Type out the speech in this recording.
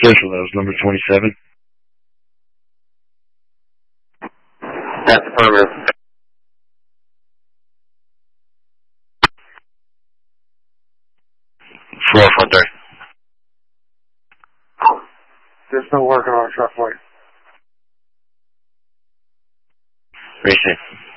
Central, that was number 27. That's affirmative. 413. There's no working on a truck light. Receive.